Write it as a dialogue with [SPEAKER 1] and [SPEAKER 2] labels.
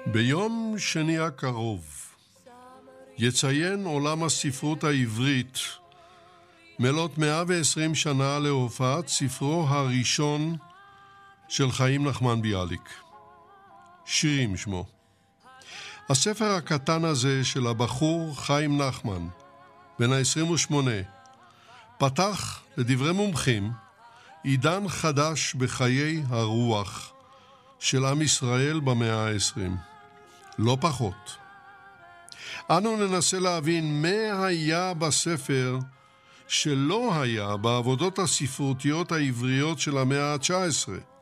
[SPEAKER 1] ביום שני הקרוב יציין עולם הספרות העברית מלאת 120 שנה להופעת ספרו הראשון של חיים נחמן ביאליק. שירים שמו. הספר הקטן הזה של הבחור חיים נחמן, בן ה-28, פתח, לדברי מומחים, עידן חדש בחיי הרוח של עם ישראל במאה ה-20. לא פחות. אנו ננסה להבין מה היה בספר שלא היה בעבודות הספרותיות העבריות של המאה ה-19,